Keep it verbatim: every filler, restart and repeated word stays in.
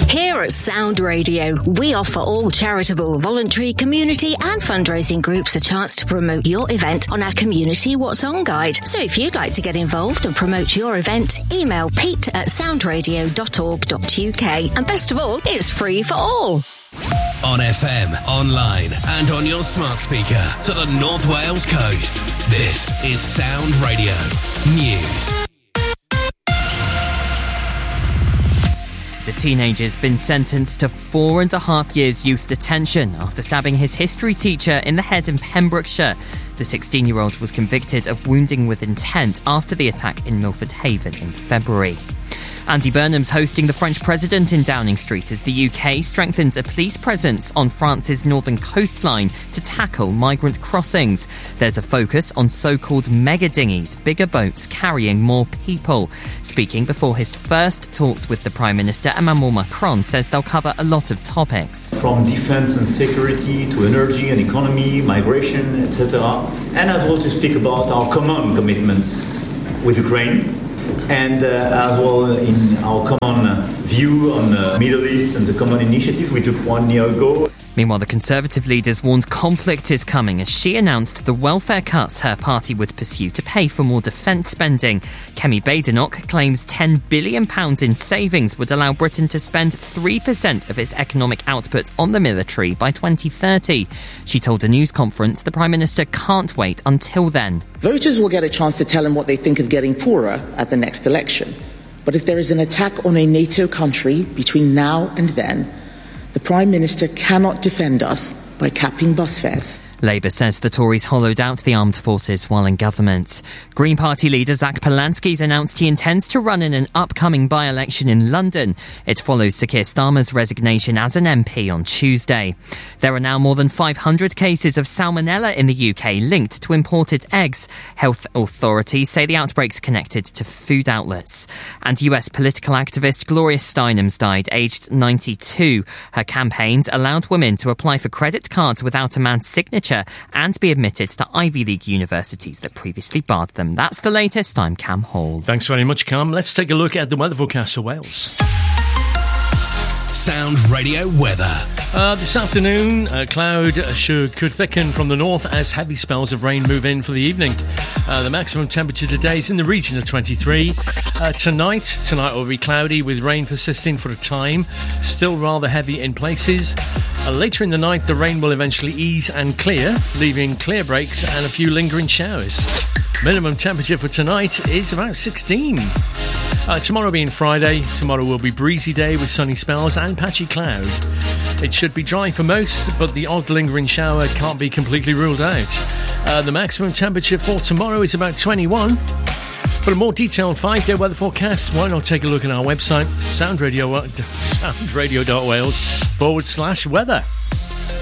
Here at Sound Radio, we offer all charitable, voluntary, community and fundraising groups a chance to promote your event on our community What's On guide. So if you'd like to get involved and promote your event, email pete at soundradio dot org dot U K. And best of all, it's free for all. On F M, online and on your smart speaker to the North Wales coast. This is Sound Radio News. A teenager's been sentenced to four and a half years youth detention after stabbing his history teacher in the head in Pembrokeshire. The sixteen-year-old was convicted of wounding with intent after the attack in Milford Haven in February. Andy Burnham's hosting the French president in Downing Street as the U K strengthens a police presence on France's northern coastline to tackle migrant crossings. There's a focus on so-called mega dinghies, bigger boats carrying more people. Speaking before his first talks with the Prime Minister, Emmanuel Macron says they'll cover a lot of topics. From defence and security to energy and economy, migration, et cetera. And as well to speak about our common commitments with Ukraine. And uh, as well in our common view on the Middle East and the common initiative we took one year ago. Meanwhile, the Conservative leaders warned conflict is coming as she announced the welfare cuts her party would pursue to pay for more defence spending. Kemi Badenoch claims ten billion pounds in savings would allow Britain to spend three percent of its economic output on the military by twenty thirty. She told a news conference the Prime Minister can't wait until then. Voters will get a chance to tell him what they think of getting poorer at the next election. But if there is an attack on a NATO country between now and then, the Prime Minister cannot defend us by capping bus fares. Labour says the Tories hollowed out the armed forces while in government. Green Party leader Zach Polanski's announced he intends to run in an upcoming by-election in London. It follows Sir Keir Starmer's resignation as an M P on Tuesday. There are now more than five hundred cases of salmonella in the U K linked to imported eggs. Health authorities say the outbreak's connected to food outlets. And U S political activist Gloria Steinem's died, aged ninety-two. Her campaigns allowed women to apply for credit cards without a man's signature and be admitted to Ivy League universities that previously barred them. That's the latest. I'm Cam Hall. Thanks very much, Cam. Let's take a look at the weather forecast for Wales. Sound Radio weather. Uh, this afternoon, uh, cloud should, could thicken from the north as heavy spells of rain move in for the evening. Uh, the maximum temperature today is in the region of twenty-three. Uh, tonight, tonight will be cloudy with rain persisting for a time, still rather heavy in places. Uh, later in the night, the rain will eventually ease and clear, leaving clear breaks and a few lingering showers. Minimum temperature for tonight is about sixteen. Uh, tomorrow being Friday, tomorrow will be breezy day with sunny spells and patchy cloud. It should be dry for most, but the odd lingering shower can't be completely ruled out. Uh, the maximum temperature for tomorrow is about twenty-one. For a more detailed five-day weather forecast, why not take a look at our website, soundradio, soundradio.wales forward slash weather.